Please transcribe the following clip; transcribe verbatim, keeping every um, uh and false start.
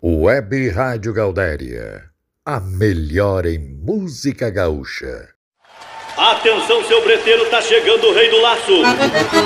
Web Rádio Gaudéria, a melhor em música gaúcha. Atenção, seu breteiro, tá chegando o rei do laço.